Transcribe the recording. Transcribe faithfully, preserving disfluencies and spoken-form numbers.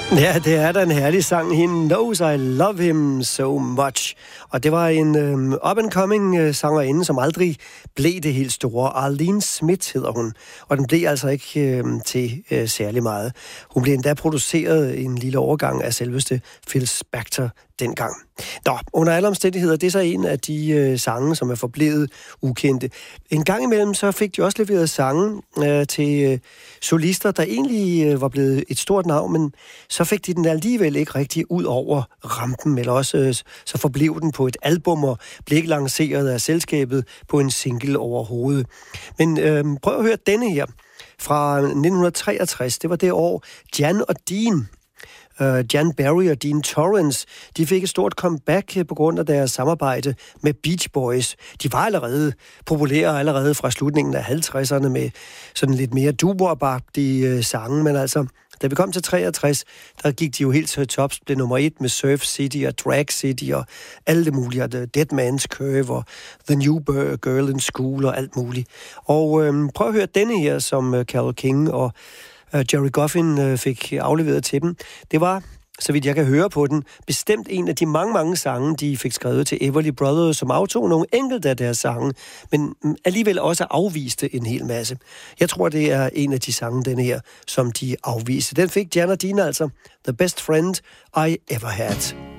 Ja, det er da en herlig sang. He knows I love him so much. Og det var en øhm, up-and-coming øh, sangerinde, som aldrig blev det helt store. Arlene Smith hedder hun. Og den blev altså ikke øh, til øh, særlig meget. Hun blev endda produceret en lille overgang af selveste Phil Spector dengang. Nå, under alle omstændigheder, det er så en af de øh, sange, som er forblevet ukendte. En gang imellem, så fik de også leveret sange øh, til øh, solister, der egentlig øh, var blevet et stort navn, men så fik de den alligevel ikke rigtig ud over rampen, eller også øh, så forblev den på et album og blev ikke lanceret af selskabet på en single overhovedet. Men øh, prøv at høre denne her fra nitten treogtres. Det var det år, Jan og Dean, Uh, Jan Barry og Dean Torrance, de fik et stort comeback på grund af deres samarbejde med Beach Boys. De var allerede populære allerede fra slutningen af halvtredserne med sådan lidt mere doo-wop-agtige uh, sange, men altså, da vi kom til treogtres, der gik de jo helt til tops, blev nummer et med Surf City og Drag City og alle det mulige, The Dead Man's Curve og The New Girl in School og alt muligt. Og uh, prøv at høre denne her, som uh, Carole King og Uh, Jerry Goffin uh, fik afleveret til dem. Det var, så vidt jeg kan høre på den, bestemt en af de mange, mange sange, de fik skrevet til Everly Brothers, som aftog nogle enkelte af deres sange, men um, alligevel også afviste en hel masse. Jeg tror, det er en af de sange, den her, som de afviste. Den fik Jan og Dean altså, The Best Friend I Ever Had.